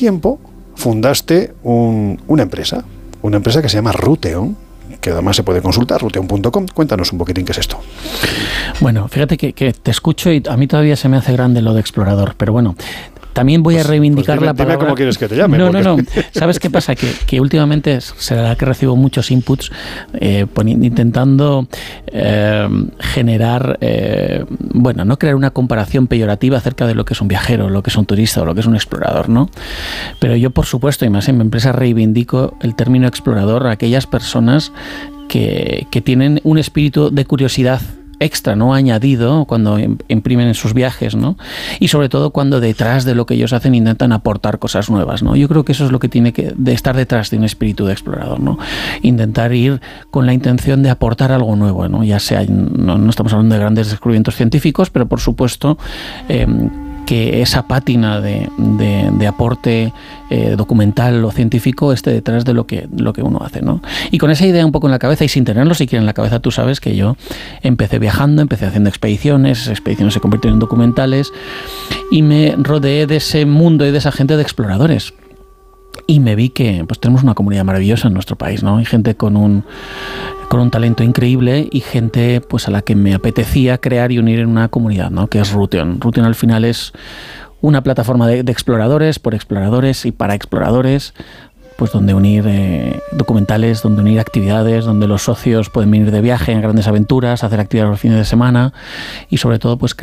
tiempo fundaste una empresa que se llama Ruteon, que además se puede consultar, ruteon.com. Cuéntanos un poquitín qué es esto. Bueno, fíjate que te escucho y a mí todavía se me hace grande lo de explorador, pero bueno, también voy a reivindicar la palabra. Dime cómo quieres que te llame. No. ¿Sabes qué pasa? Que últimamente será que recibo muchos inputs intentando generar, no crear una comparación peyorativa acerca de lo que es un viajero, lo que es un turista o lo que es un explorador, ¿no? Pero yo, por supuesto, y más en mi empresa, reivindico el término explorador a aquellas personas que tienen un espíritu de curiosidad extra, ¿no? Añadido cuando imprimen en sus viajes, ¿no? Y sobre todo cuando detrás de lo que ellos hacen intentan aportar cosas nuevas, ¿no? Yo creo que eso es lo que tiene que estar detrás de un espíritu de explorador, ¿no? Intentar ir con la intención de aportar algo nuevo, ¿no? Ya sea, no estamos hablando de grandes descubrimientos científicos, pero por supuesto que esa pátina de aporte documental o científico esté detrás de lo que uno hace, ¿no? Y con esa idea un poco en la cabeza y sin tenerlo siquiera en la cabeza, tú sabes que yo empecé viajando, empecé haciendo expediciones, esas expediciones se convirtieron en documentales y me rodeé de ese mundo y de esa gente de exploradores. Y me vi que pues tenemos una comunidad maravillosa en nuestro país, ¿no? Hay gente con un talento increíble y gente pues a la que me apetecía crear y unir en una comunidad, ¿no? Que es Ruteon. Ruteon al final es una plataforma de exploradores, por exploradores y para exploradores, pues donde unir documentales, donde unir actividades, donde los socios pueden venir de viaje en grandes aventuras, hacer actividades los fines de semana y sobre todo pues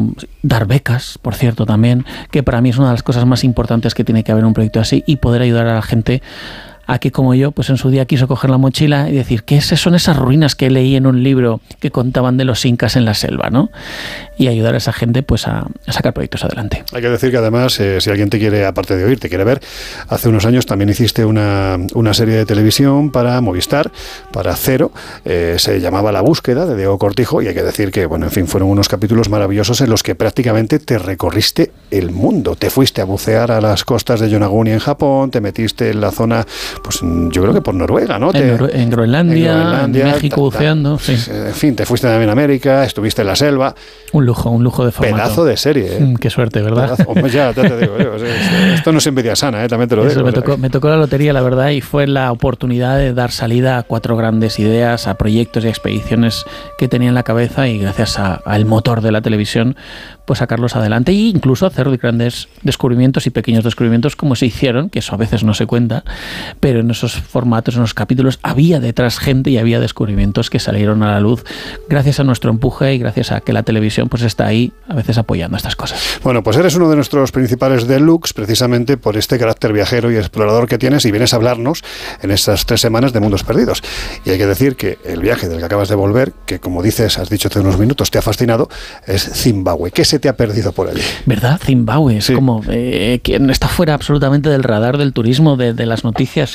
dar becas, por cierto, también, que para mí es una de las cosas más importantes que tiene que haber en un proyecto así, y poder ayudar a la gente a que, como yo, pues en su día quiso coger la mochila y decir, ¿qué son esas ruinas que leí en un libro que contaban de los incas en la selva, ¿no? Y ayudar a esa gente pues a sacar proyectos adelante. Hay que decir que además, si alguien te quiere, aparte de oír, te quiere ver, hace unos años también hiciste una serie de televisión para Movistar, para Cero, se llamaba La Búsqueda, de Diego Cortijo, y hay que decir que, bueno, en fin, fueron unos capítulos maravillosos en los que prácticamente te recorriste el mundo. Te fuiste a bucear a las costas de Yonaguni en Japón, te metiste en la zona, pues yo creo que por Noruega, ¿no? En Groenlandia, en México buceando, sí. En fin, te fuiste también a América, estuviste en la selva. Un lujo de formato. Pedazo de serie, ¿eh? Qué suerte, ¿verdad? Hombre, ya te digo yo. Esto no es envidia sana, también te lo digo. Me tocó la lotería, la verdad, y fue la oportunidad de dar salida a 4 grandes ideas, a proyectos y expediciones que tenía en la cabeza, y gracias al motor de la televisión, pues sacarlos adelante e incluso hacer grandes descubrimientos y pequeños descubrimientos como se hicieron, que eso a veces no se cuenta, pero en esos formatos, en esos capítulos, había detrás gente y había descubrimientos que salieron a la luz gracias a nuestro empuje y gracias a que la televisión pues está ahí a veces apoyando estas cosas. Bueno, pues eres uno de nuestros principales deluxe precisamente por este carácter viajero y explorador que tienes, y vienes a hablarnos en estas 3 semanas de Mundos Perdidos. Y hay que decir que el viaje del que acabas de volver, que como dices, has dicho hace unos minutos, te ha fascinado, es Zimbabue. ¿Qué se te ha perdido por allí? ¿Verdad? Zimbabue es como quien está fuera absolutamente del radar del turismo, de las noticias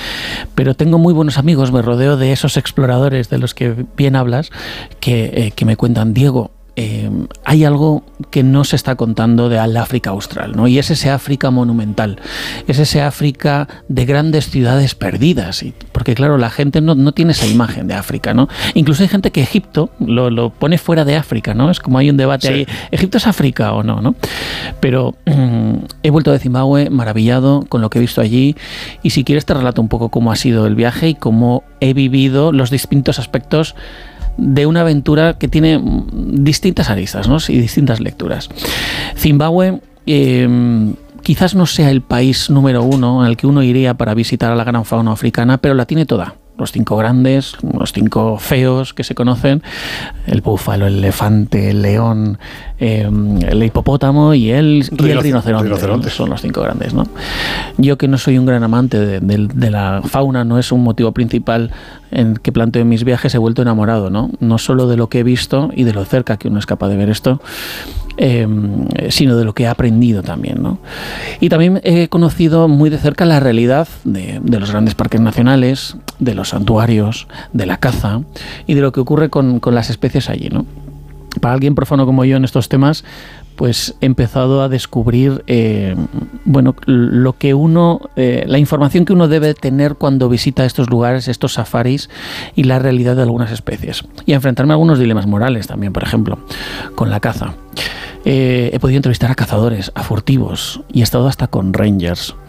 pero tengo muy buenos amigos, me rodeo de esos exploradores de los que bien hablas, que me cuentan, Diego, hay algo que no se está contando del África Austral, ¿no? Y es ese África monumental, es ese África de grandes ciudades perdidas, porque claro, la gente no tiene esa imagen de África, ¿no? Incluso hay gente que Egipto lo pone fuera de África, ¿no? Es como hay un debate ahí, ¿Egipto es África o no, no? Pero he vuelto de Zimbabue maravillado con lo que he visto allí, y si quieres te relato un poco cómo ha sido el viaje y cómo he vivido los distintos aspectos de una aventura que tiene distintas aristas, ¿no? Y distintas lecturas. Zimbabue quizás no sea el país número 1 al que uno iría para visitar a la gran fauna africana, pero la tiene toda. Los 5 grandes, los 5 feos que se conocen, el búfalo, el elefante, el león, el hipopótamo y el rinoceronte. Son los 5 grandes, ¿no? Yo, que no soy un gran amante de la fauna, no es un motivo principal en que planteo en mis viajes, he vuelto enamorado, ¿no? No solo de lo que he visto y de lo cerca que uno es capaz de ver esto, sino de lo que he aprendido también, ¿no? Y también he conocido muy de cerca la realidad de los grandes parques nacionales, de los santuarios, de la caza y de lo que ocurre con las especies allí, ¿no? Para alguien profano como yo en estos temas, pues he empezado a descubrir lo que la información que uno debe tener cuando visita estos lugares, estos safaris, y la realidad de algunas especies, y a enfrentarme a algunos dilemas morales también, por ejemplo, con la caza. He podido entrevistar a cazadores, a furtivos, y he estado hasta con rangers.